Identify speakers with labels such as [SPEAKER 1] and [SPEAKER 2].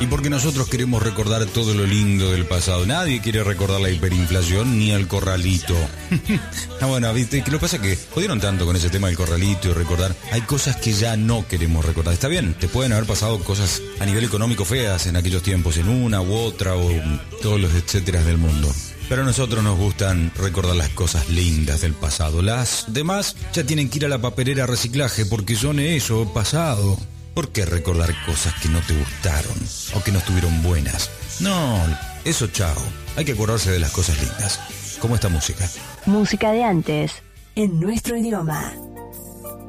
[SPEAKER 1] Y porque nosotros queremos recordar todo lo lindo del pasado. Nadie quiere recordar la hiperinflación ni el corralito. Bueno, viste, que lo pasa es que jodieron tanto con ese tema del corralito y recordar. Hay cosas que ya no queremos recordar. Está bien, te pueden haber pasado cosas a nivel económico feas en aquellos tiempos, en una u otra o todos los etcéteras del mundo. Pero a nosotros nos gustan recordar las cosas lindas del pasado. Las demás ya tienen que ir a la papelera a reciclaje porque son eso, pasado. ¿Por qué recordar cosas que no te gustaron o que no estuvieron buenas? No, eso chao. Hay que acordarse de las cosas lindas, como esta música.
[SPEAKER 2] Música de antes, en nuestro idioma.